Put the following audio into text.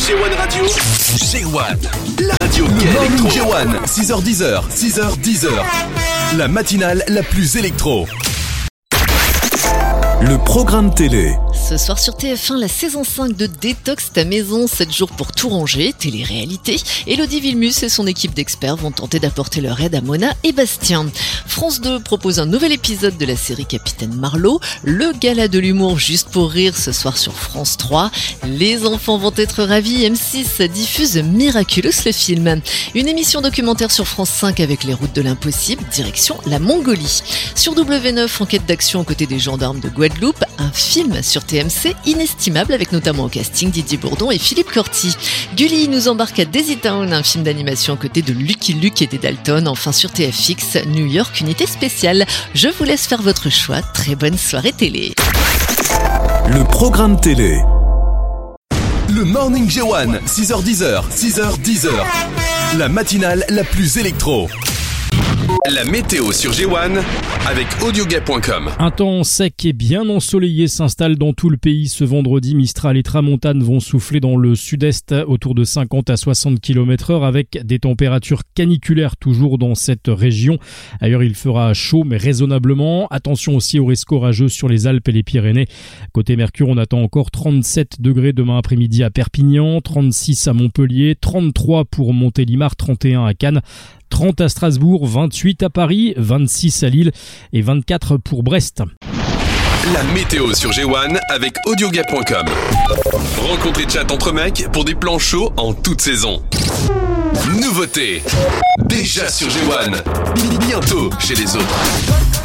G1 Radio. G1, la radio qui est électro. G1, 6h10, 6h10. La matinale la plus électro. Le programme télé. Ce soir sur TF1, la saison 5 de Détox ta maison, 7 jours pour tout ranger, télé-réalité. Élodie Vilmus et son équipe d'experts vont tenter d'apporter leur aide à Mona et Bastien. France 2 propose un nouvel épisode de la série Capitaine Marlowe. Le gala de l'humour juste pour rire ce soir sur France 3. Les enfants vont être ravis, M6 diffuse Miraculous le film. Une émission documentaire sur France 5 avec les routes de l'impossible, direction la Mongolie. Sur W9, enquête d'action aux côtés des gendarmes de Guadeloupe, un film sur TMC inestimable avec notamment au casting Didier Bourdon et Philippe Corti. Gulli nous embarque à Daisy Town, un film d'animation aux côtés de Lucky Luke et des Dalton. Enfin sur TFX, New York, unité spéciale. Je vous laisse faire votre choix. Très bonne soirée télé. Le programme télé. Le Morning G1, 6h10, 6h10. La matinale la plus électro. La météo sur G1 avec Audiogay.com. Un temps sec et bien ensoleillé s'installe dans tout le pays ce vendredi. Mistral et tramontane vont souffler dans le sud-est autour de 50 à 60 km/h avec des températures caniculaires toujours dans cette région. Ailleurs, il fera chaud mais raisonnablement. Attention aussi au risque orageux sur les Alpes et les Pyrénées. Côté Mercure, on attend encore 37 degrés demain après-midi à Perpignan, 36 à Montpellier, 33 pour Montélimar, 31 à Cannes, 30 à Strasbourg, 28 à Paris, 26 à Lille et 24 pour Brest. La météo sur G1 avec Audiogay.com. Rencontre et chat entre mecs pour des plans chauds en toute saison. Nouveauté. Déjà sur G1. Bientôt chez les autres.